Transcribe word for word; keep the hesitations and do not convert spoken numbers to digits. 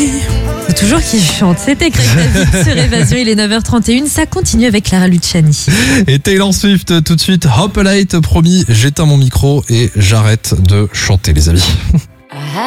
Faut toujours qu'il chante. C'était Craig David sur Évasion. Il est neuf heures trente et une. Ça continue avec Clara Luciani. Et Taylor Swift tout de suite. Hop Light, promis, j'éteins mon micro et j'arrête de chanter les amis.